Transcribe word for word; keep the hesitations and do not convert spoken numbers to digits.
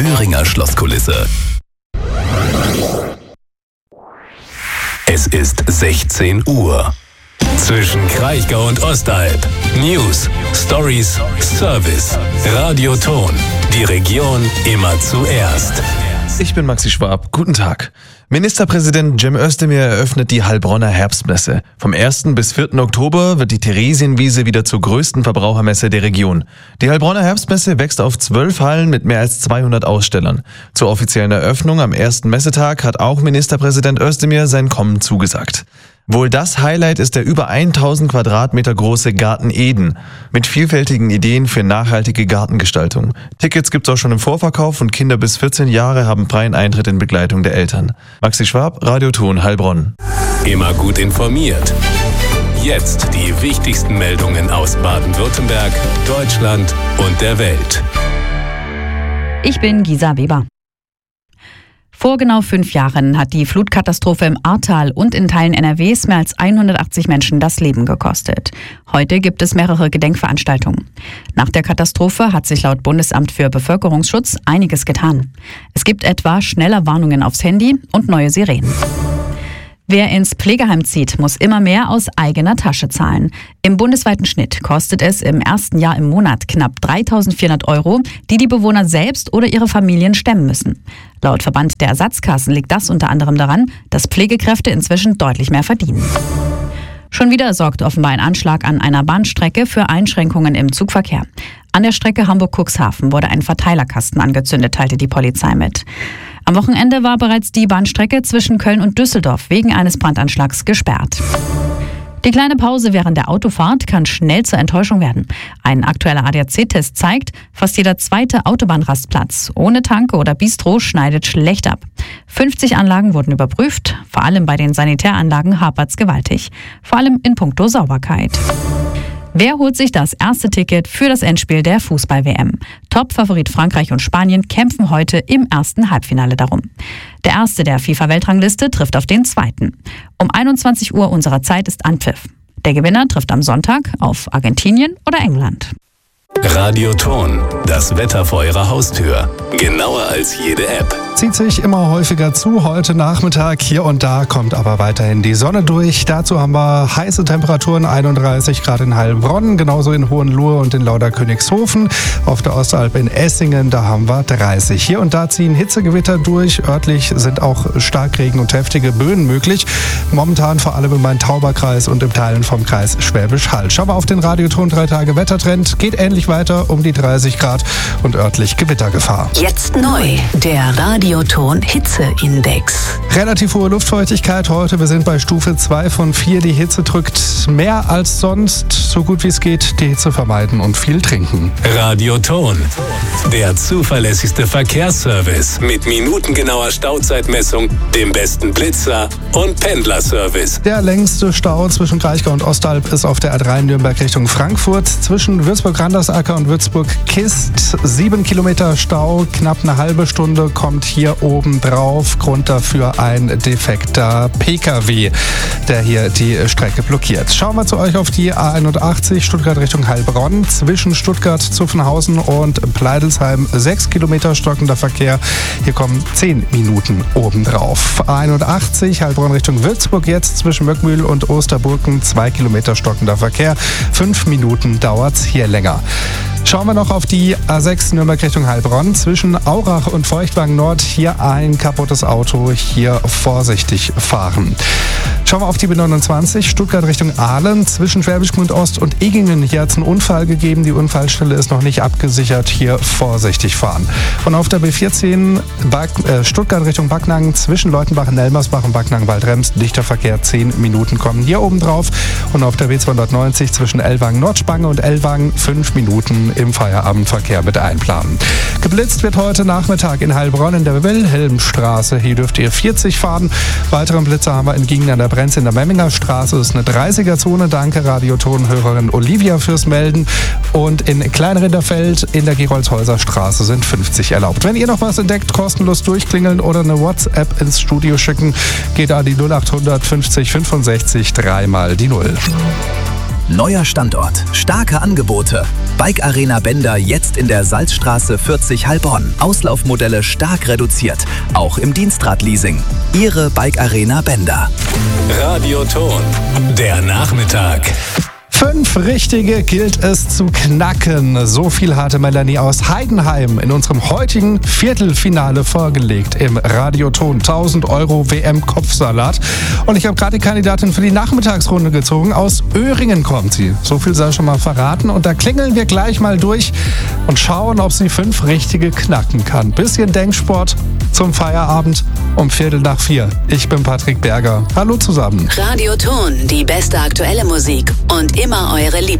Öhringer Schlosskulisse. Es ist sechzehn Uhr. Zwischen Kraichgau und Ostalb. News, Stories, Service. Radioton. Die Region immer zuerst. Ich bin Maxi Schwab. Guten Tag. Ministerpräsident Cem Özdemir eröffnet die Heilbronner Herbstmesse. Vom ersten bis vierten Oktober wird die Theresienwiese wieder zur größten Verbrauchermesse der Region. Die Heilbronner Herbstmesse wächst auf zwölf Hallen mit mehr als zweihundert Ausstellern. Zur offiziellen Eröffnung am ersten Messetag hat auch Ministerpräsident Özdemir sein Kommen zugesagt. Wohl das Highlight ist der über tausend Quadratmeter große Garten Eden mit vielfältigen Ideen für nachhaltige Gartengestaltung. Tickets gibt's auch schon im Vorverkauf und Kinder bis vierzehn Jahre haben freien Eintritt in Begleitung der Eltern. Maxi Schwab, Radioton Heilbronn. Immer gut informiert. Jetzt die wichtigsten Meldungen aus Baden-Württemberg, Deutschland und der Welt. Ich bin Gisa Weber. Vor genau fünf Jahren hat die Flutkatastrophe im Ahrtal und in Teilen N R Ws mehr als hundertachtzig Menschen das Leben gekostet. Heute gibt es mehrere Gedenkveranstaltungen. Nach der Katastrophe hat sich laut Bundesamt für Bevölkerungsschutz einiges getan. Es gibt etwa schneller Warnungen aufs Handy und neue Sirenen. Wer ins Pflegeheim zieht, muss immer mehr aus eigener Tasche zahlen. Im bundesweiten Schnitt kostet es im ersten Jahr im Monat knapp dreitausendvierhundert Euro, die die Bewohner selbst oder ihre Familien stemmen müssen. Laut Verband der Ersatzkassen liegt das unter anderem daran, dass Pflegekräfte inzwischen deutlich mehr verdienen. Schon wieder sorgt offenbar ein Anschlag an einer Bahnstrecke für Einschränkungen im Zugverkehr. An der Strecke Hamburg-Cuxhaven wurde ein Verteilerkasten angezündet, teilte die Polizei mit. Am Wochenende war bereits die Bahnstrecke zwischen Köln und Düsseldorf wegen eines Brandanschlags gesperrt. Die kleine Pause während der Autofahrt kann schnell zur Enttäuschung werden. Ein aktueller A D A C-Test zeigt, fast jeder zweite Autobahnrastplatz ohne Tanke oder Bistro schneidet schlecht ab. fünfzig Anlagen wurden überprüft, vor allem bei den Sanitäranlagen hapert's gewaltig. Vor allem in puncto Sauberkeit. Wer holt sich das erste Ticket für das Endspiel der Fußball-W M? Top-Favorit Frankreich und Spanien kämpfen heute im ersten Halbfinale darum. Der erste der FIFA-Weltrangliste trifft auf den zweiten. Um einundzwanzig Uhr unserer Zeit ist Anpfiff. Der Gewinner trifft am Sonntag auf Argentinien oder England. Radioton, das Wetter vor Ihrer Haustür. Genauer als jede App. Zieht sich immer häufiger zu. Heute Nachmittag hier und da kommt aber weiterhin die Sonne durch. Dazu haben wir heiße Temperaturen, einunddreißig Grad in Heilbronn, genauso in Hohenlohe und in Lauderkönigshofen. Auf der Ostalb in Essingen, da haben wir dreißig. Hier und da ziehen Hitzegewitter durch. Örtlich sind auch Starkregen und heftige Böen möglich. Momentan vor allem im Main-Tauber-Kreis und im Teilen vom Kreis Schwäbisch Hall. Schauen wir auf den Radioton drei Tage Wettertrend. Geht ähnlich weiter um die dreißig Grad und örtlich Gewittergefahr. Jetzt neu, der Radioton Hitzeindex. Relativ hohe Luftfeuchtigkeit heute. Wir sind bei Stufe zwei von vier. Die Hitze drückt mehr als sonst. So gut wie es geht, die Hitze vermeiden und viel trinken. Radioton, der zuverlässigste Verkehrsservice mit minutengenauer Stauzeitmessung, dem besten Blitzer und Pendlerservice. Der längste Stau zwischen Kraichgau und Ostalb ist auf der A drei Nürnberg Richtung Frankfurt. Zwischen Würzburg-Randersacker und Würzburg-Kist sieben Kilometer Stau, knapp eine halbe Stunde kommt hier oben drauf. Grund dafür ein defekter P K W, der hier die Strecke blockiert. Schauen wir zu euch auf die A einundachtzig Stuttgart Richtung Heilbronn. Zwischen Stuttgart, Zuffenhausen und Pleidelsheim sechs Kilometer stockender Verkehr. Hier kommen zehn Minuten obendrauf. A einundachtzig Heilbronn Richtung Würzburg jetzt zwischen Möckmühl und Osterburken zwei Kilometer stockender Verkehr. Fünf Minuten dauert's hier länger. Schauen wir noch auf die A sechs Nürnberg Richtung Heilbronn. Zwischen Aurach und Feuchtwagen Nord hier ein kaputtes Auto. Hier vorsichtig fahren. Schauen wir auf die B neunundzwanzig Stuttgart Richtung Aalen. Zwischen Schwäbisch Gmünd Ost und Egingen. Hier hat es einen Unfall gegeben. Die Unfallstelle ist noch nicht abgesichert. Hier vorsichtig fahren. Und auf der B vierzehn Back, äh, Stuttgart Richtung Backnang. Zwischen Leutenbach, Nelmersbach und Backnang-Waldrems. Dichter Verkehr. zehn Minuten kommen hier oben drauf. Und auf der B zweihundertneunzig zwischen Ellwangen Nordspange und Ellwangen fünf Minuten im Feierabendverkehr mit einplanen. Geblitzt wird heute Nachmittag in Heilbronn in der Wilhelmstraße. Hier dürft ihr vierzig fahren. Weiteren Blitzer haben wir in Giengen an der Brenz in der Memminger Straße. Das ist eine dreißiger-Zone. Danke Radiotonhörerin Olivia fürs Melden. Und in Kleinrinderfeld in der Gerolzhäuser Straße sind fünfzig erlaubt. Wenn ihr noch was entdeckt, kostenlos durchklingeln oder eine WhatsApp ins Studio schicken, geht an die null acht hundert fünfzig fünfundsechzig dreimal die Null. Neuer Standort, starke Angebote. Bike Arena Bender jetzt in der Salzstraße vierzig Heilbronn. Auslaufmodelle stark reduziert, auch im Dienstradleasing. Ihre Bike Arena Bender. Radioton, der Nachmittag. Fünf richtige gilt es zu knacken. So viel hatte Melanie aus Heidenheim in unserem heutigen Viertelfinale vorgelegt im Radioton. tausend Euro W M-Kopfsalat. Und ich habe gerade die Kandidatin für die Nachmittagsrunde gezogen. Aus Öhringen kommt sie. So viel sei schon mal verraten. Und da klingeln wir gleich mal durch und schauen, ob sie fünf richtige knacken kann. Bisschen Denksport zum Feierabend um Viertel nach vier. Ich bin Patrick Berger. Hallo zusammen. Radioton, die beste aktuelle Musik und immer eure Lieblings